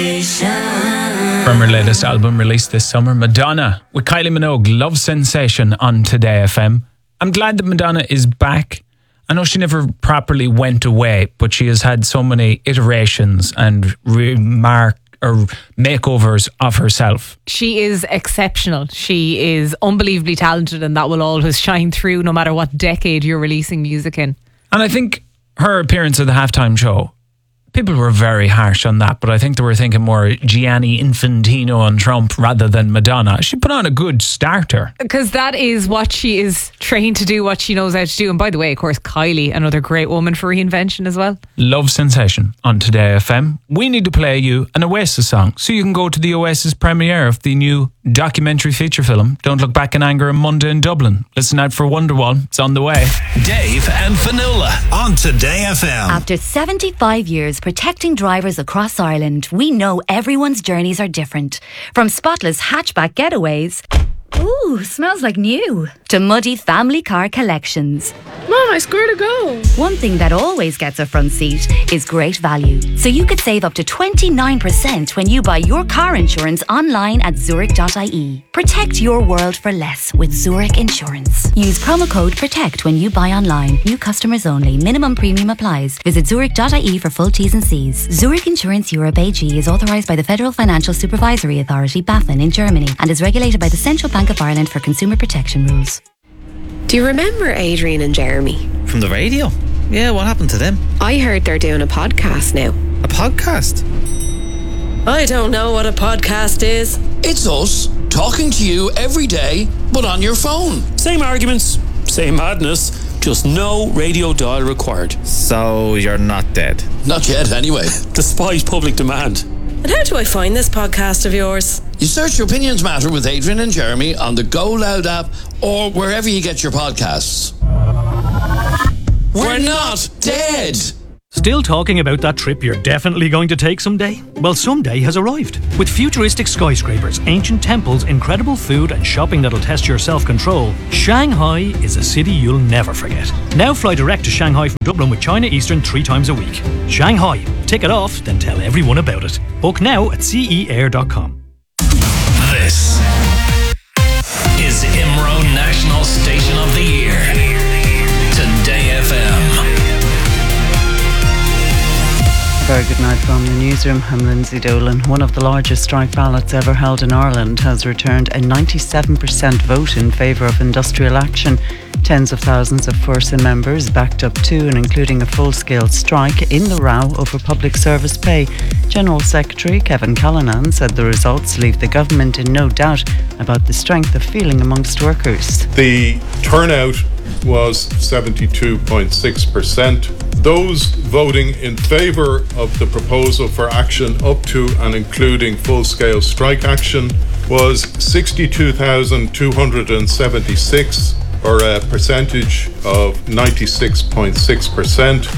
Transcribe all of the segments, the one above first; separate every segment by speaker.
Speaker 1: From her latest album released this summer, Madonna with Kylie Minogue, Love Sensation on Today FM. I'm glad that Madonna is back. I know she never properly went away, but she has had so many iterations and makeovers of herself.
Speaker 2: She is exceptional. She is unbelievably talented, and that will always shine through no matter what decade you're releasing music in.
Speaker 1: And I think her appearance at the halftime show, people were very harsh on that, but I think they were thinking more Gianni Infantino and Trump rather than Madonna. She put on a good starter.
Speaker 2: Because that is what she is trained to do, what she knows how to do. And by the way, of course, Kylie, another great woman for reinvention as well.
Speaker 1: Love Sensation on Today FM. We need to play you an Oasis song so you can go to the Oasis premiere of the new documentary feature film, Don't Look Back in Anger, on Monday in Dublin. Listen out for Wonderwall. It's on the way.
Speaker 3: Dave and Fionnuala on Today FM.
Speaker 4: After 75 years protecting drivers across Ireland, we know everyone's journeys are different. From spotless hatchback getaways, ooh, smells like new, to muddy family car collections.
Speaker 5: Mom, I swear to go.
Speaker 4: One thing that always gets a front seat is great value. So you could save up to 29% when you buy your car insurance online at Zurich.ie. Protect your world for less with Zurich Insurance. Use promo code PROTECT when you buy online. New customers only. Minimum premium applies. Visit Zurich.ie for full T's and C's. Zurich Insurance Europe AG is authorised by the Federal Financial Supervisory Authority, BaFin, in Germany, and is regulated by the Central Bank of Ireland for consumer protection rules.
Speaker 5: Do you remember Adrian and Jeremy?
Speaker 6: From the radio? Yeah, what happened to them?
Speaker 5: I heard they're doing a podcast now.
Speaker 6: A podcast?
Speaker 5: I don't know what a podcast is.
Speaker 7: It's us talking to you every day, but on your phone.
Speaker 8: Same arguments, same madness, just no radio dial required.
Speaker 6: So you're not dead?
Speaker 7: Not yet, anyway.
Speaker 8: Despite public demand.
Speaker 5: And how do I find this podcast of yours?
Speaker 7: You search Your Opinions Matter with Adrian and Jeremy on the Go Loud app or wherever you get your podcasts. We're not dead!
Speaker 9: Still talking about that trip you're definitely going to take someday? Well, someday has arrived. With futuristic skyscrapers, ancient temples, incredible food and shopping that'll test your self-control, Shanghai is a city you'll never forget. Now fly direct to Shanghai from Dublin with China Eastern 3 times a week. Shanghai. Tick it off, then tell everyone about it. Book now at ceair.com.
Speaker 3: This is IMRO National Station of the Year. Today FM.
Speaker 10: Very good night from the newsroom. I'm Lindsay Dolan. One of the largest strike ballots ever held in Ireland has returned a 97% vote in favour of industrial action. Tens of thousands of FURSA members backed up to and including a full-scale strike in the row over public service pay. General Secretary Kevin Callanan said the results leave the government in no doubt about the strength of feeling amongst workers.
Speaker 11: The turnout was 72.6%. Those voting in favour of the proposal for action up to and including full-scale strike action was 62,276, or a percentage of 96.6%.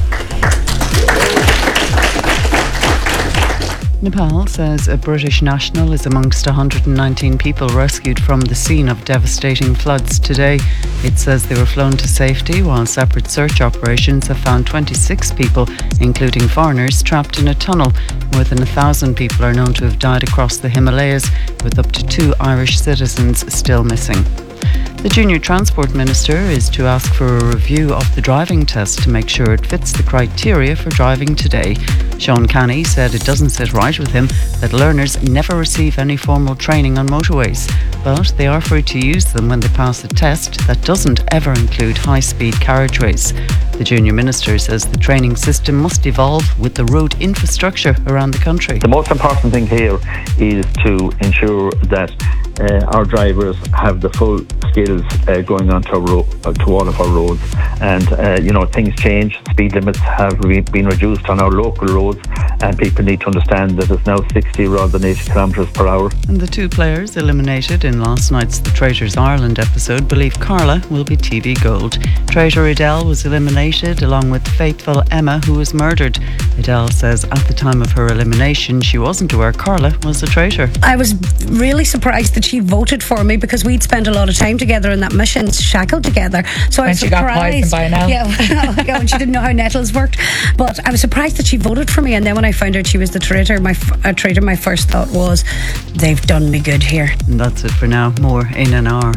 Speaker 10: Nepal says a British national is amongst 119 people rescued from the scene of devastating floods today. It says they were flown to safety, while separate search operations have found 26 people, including foreigners, trapped in a tunnel. More than 1,000 people are known to have died across the Himalayas, with up to 2 Irish citizens still missing. The Junior Transport Minister is to ask for a review of the driving test to make sure it fits the criteria for driving today. Sean Canny said it doesn't sit right with him that learners never receive any formal training on motorways, but they are free to use them when they pass a test that doesn't ever include high-speed carriageways. The Junior Minister says the training system must evolve with the road infrastructure around the country.
Speaker 12: The most important thing here is to ensure that our drivers have the full skills going on to all of our roads, and things change. Speed limits have been reduced on our local roads, and people need to understand that it's now 60 rather than 80 kilometres per hour.
Speaker 10: And the 2 players eliminated in last night's The Traitors Ireland episode believe Carla will be TV gold. Traitor Adele was eliminated along with faithful Emma, who was murdered. Adele says at the time of her elimination, she wasn't aware Carla was a traitor.
Speaker 13: I was really surprised that she voted for me because we'd spent a lot of time together in that mission, shackled together. So I was
Speaker 14: she got poisoned by now.
Speaker 13: Yeah, and she didn't know how nettles worked. But I was surprised that she voted for me, and then when I found out she was the traitor, my first thought was, they've done me good here.
Speaker 10: And that's it for now. More in an hour.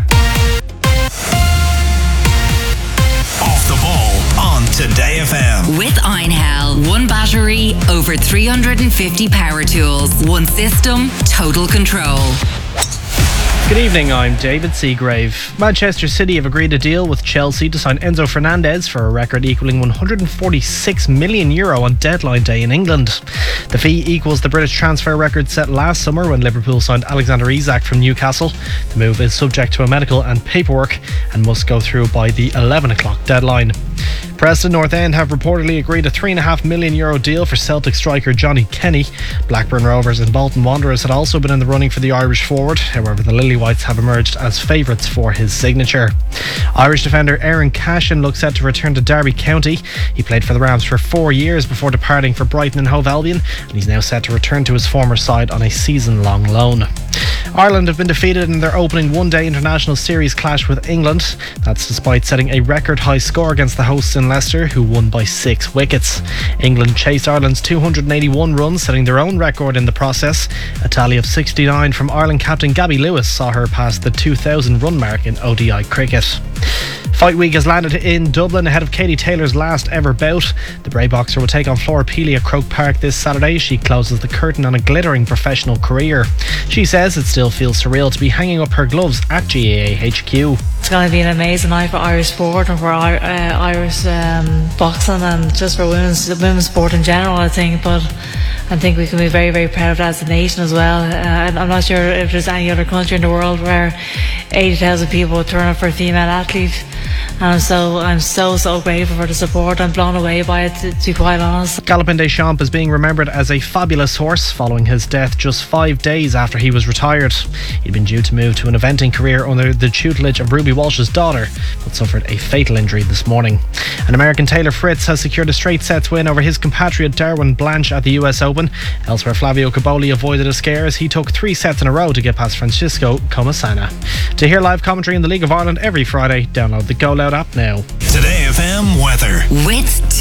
Speaker 3: Off the ball on Today FM.
Speaker 4: With Einhell, one battery, over 350 power tools, one system, total control.
Speaker 15: Good evening, I'm David Seagrave. Manchester City have agreed a deal with Chelsea to sign Enzo Fernandez for a record equalling €146 million on deadline day in England. The fee equals the British transfer record set last summer when Liverpool signed Alexander Isak from Newcastle. The move is subject to a medical and paperwork and must go through by the 11 o'clock deadline. Preston North End have reportedly agreed a €3.5 million deal for Celtic striker Johnny Kenny. Blackburn Rovers and Bolton Wanderers had also been in the running for the Irish forward. However, the Lilywhites have emerged as favourites for his signature. Irish defender Aaron Cashin looks set to return to Derby County. He played for the Rams for 4 years before departing for Brighton and Hove Albion, and he's now set to return to his former side on a season-long loan. Ireland have been defeated in their opening one-day international series clash with England. That's despite setting a record-high score against the hosts in Leicester, who won by 6 wickets. England chased Ireland's 281 runs, setting their own record in the process. A tally of 69 from Ireland captain Gabby Lewis saw her pass the 2,000 run mark in ODI cricket. Fight Week has landed in Dublin ahead of Katie Taylor's last ever bout. The Bray boxer will take on Flora Peely at Croke Park this Saturday. She closes the curtain on a glittering professional career. She says it still feels surreal to be hanging up her gloves at GAA HQ.
Speaker 16: It's going to be an amazing night for Irish sport and for Irish boxing and just for women's sport in general, I think. But I think we can be very, very proud of that as a nation as well. I'm not sure if there's any other country in the world where 80,000 people would turn up for a female athlete. And so I'm so grateful for the support. I'm blown away by it, to be quite honest. Galopin Des Champs is being remembered as a fabulous horse following his death just 5 days after he was retired. He'd been due to move to an eventing career under the tutelage of Ruby Walsh's daughter, but suffered a fatal injury this morning. An American Taylor Fritz has secured a straight sets win over his compatriot Darwin Blanche at the US Open. Elsewhere, Flavio Caboli avoided a scare as he took 3 sets in a row to get past Francisco Comasana. To hear live commentary in the League of Ireland every Friday, download the Go Loud app now.
Speaker 3: Today FM weather.
Speaker 4: With